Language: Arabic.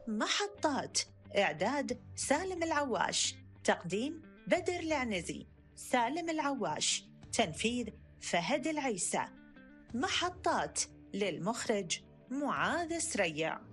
محطات. إعداد سالم العواش. تقديم بدر العنزي. سالم العواش. تنفيذ فهد العيسى. محطات للمخرج معاذ سريع.